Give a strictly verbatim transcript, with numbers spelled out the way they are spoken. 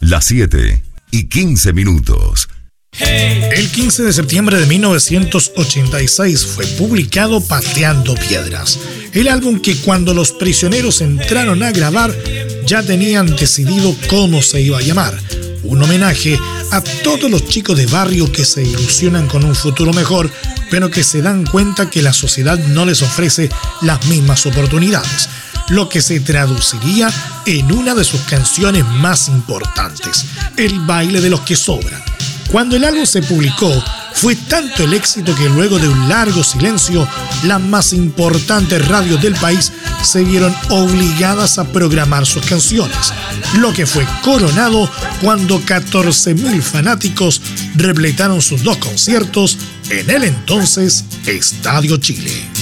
Las siete y quince minutos. El quince de septiembre de mil novecientos ochenta y seis fue publicado Pateando Piedras, el álbum que cuando los Prisioneros entraron a grabar ya tenían decidido cómo se iba a llamar. Un homenaje a todos los chicos de barrio que se ilusionan con un futuro mejor, pero que se dan cuenta que la sociedad no les ofrece las mismas oportunidades, lo que se traduciría en una de sus canciones más importantes, El baile de los que sobran. Cuando el álbum se publicó, fue tanto el éxito que luego de un largo silencio, las más importantes radios del país se vieron obligadas a programar sus canciones, lo que fue coronado cuando catorce mil fanáticos repletaron sus dos conciertos en el entonces Estadio Chile.